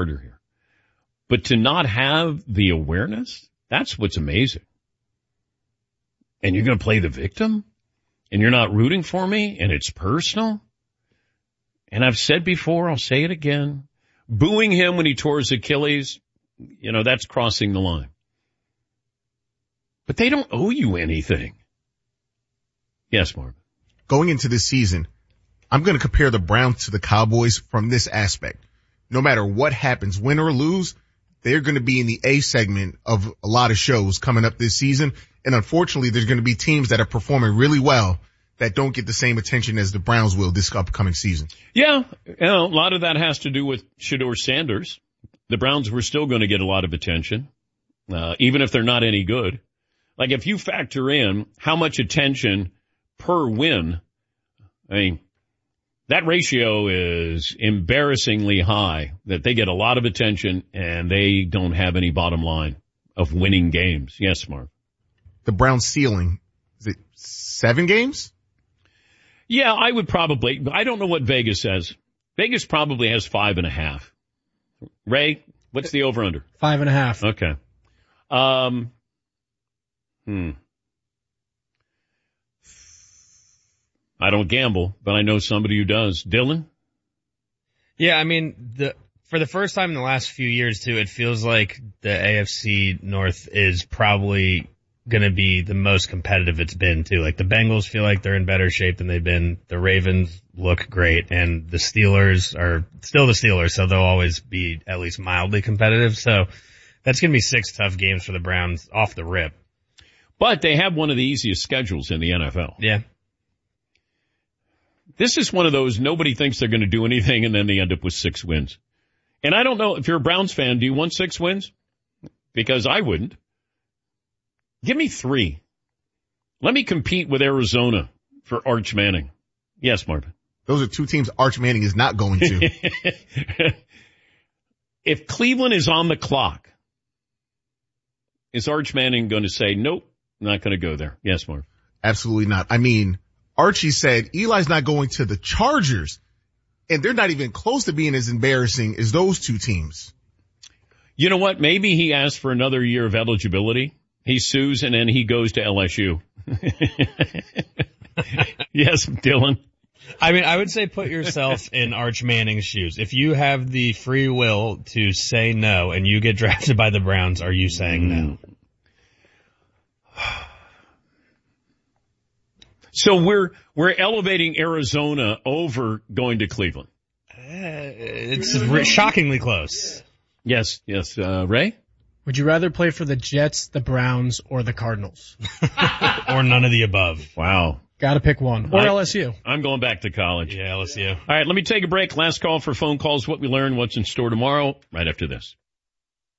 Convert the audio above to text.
starter here. But to not have the awareness, that's what's amazing. And you're going to play the victim? And you're not rooting for me? And it's personal? And I've said before, I'll say it again, booing him when he tore his Achilles, that's crossing the line. But they don't owe you anything. Yes, Marvin. Going into this season, I'm going to compare the Browns to the Cowboys from this aspect. No matter what happens, win or lose, they're going to be in the A segment of a lot of shows coming up this season. And unfortunately, there's going to be teams that are performing really well that don't get the same attention as the Browns will this upcoming season. Yeah, a lot of that has to do with Shedeur Sanders. The Browns were still going to get a lot of attention, even if they're not any good. Like if you factor in how much attention per win, I mean, that ratio is embarrassingly high, that they get a lot of attention and they don't have any bottom line of winning games. Yes, Mark. The Browns ceiling, is it 7 games? Yeah, I don't know what Vegas says. Vegas probably has 5.5. Ray, what's the over-under? 5.5. Okay. I don't gamble, but I know somebody who does. Dylan? Yeah, I mean, for the first time in the last few years, too, it feels like the AFC North is probably going to be the most competitive it's been, too. Like, the Bengals feel like they're in better shape than they've been. The Ravens look great, and the Steelers are still the Steelers, so they'll always be at least mildly competitive. So that's going to be 6 tough games for the Browns off the rip. But they have one of the easiest schedules in the NFL. Yeah. This is one of those nobody thinks they're going to do anything, and then they end up with 6 wins. And I don't know, if you're a Browns fan, do you want 6 wins? Because I wouldn't. Give me 3. Let me compete with Arizona for Arch Manning. Yes, Marvin. Those are 2 teams Arch Manning is not going to. If Cleveland is on the clock, is Arch Manning going to say, nope, not going to go there? Yes, Marvin. Absolutely not. I mean, Archie said Eli's not going to the Chargers, and they're not even close to being as embarrassing as those 2 teams. You know what? Maybe he asked for another year of eligibility. He sues, and then he goes to LSU. Yes, Dylan. I mean, I would say put yourself in Arch Manning's shoes. If you have the free will to say no and you get drafted by the Browns, are you saying no? So we're elevating Arizona over going to Cleveland. It's shockingly close. Yes. Ray? Would you rather play for the Jets, the Browns, or the Cardinals? Or none of the above. Wow. Got to pick one. Or LSU. I'm going back to college. Yeah, LSU. All right, let me take a break. Last call for phone calls. What we learn, what's in store tomorrow, right after this.